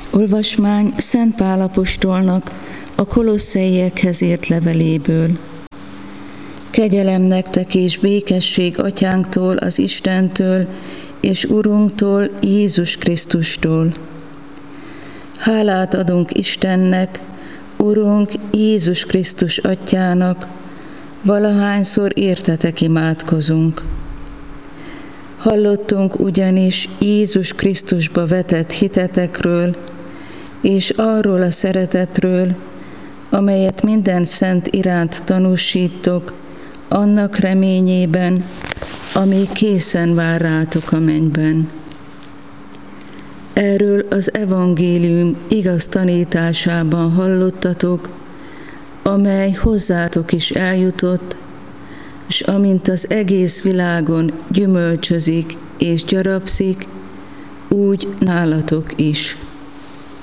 Olvasmány Szent Pál apostolnak a Kolosszeiekhez írt leveléből. Kegyelem nektek és békesség Atyánktól, az Istentől és Urunktól, Jézus Krisztustól. Hálát adunk Istennek, Urunk Jézus Krisztus Atyának, valahányszor értetek imádkozunk. Hallottunk ugyanis Jézus Krisztusba vetett hitetekről, és arról a szeretetről, amelyet minden szent iránt tanúsítok, annak reményében, ami készen vár rátok a mennyben. Erről az evangélium igaz tanításában hallottatok, amely hozzátok is eljutott, és amint az egész világon gyümölcsözik és gyarapszik, úgy nálatok is.